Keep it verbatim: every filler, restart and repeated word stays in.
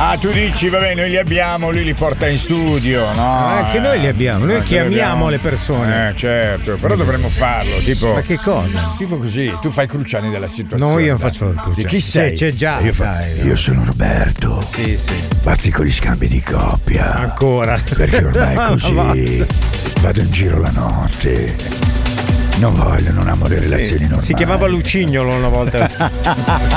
Ah, tu dici, vabbè, noi li abbiamo, lui li porta in studio, no? Anche eh, noi li abbiamo, noi eh, chiamiamo abbiamo. le persone. Eh, certo, però dovremmo farlo, tipo. Ma che cosa? Tipo così, tu fai Cruciani della situazione. No, io non dai. faccio il Cruciani. Chi sei? C'è già. Io, fa- dai, io sono Roberto. Sì, sì. Pazzi con gli scambi di coppia. Ancora. Perché ormai è così. Vado in giro la notte. Non voglio, non amo le relazioni sì, normali. Si chiamava Lucignolo una volta.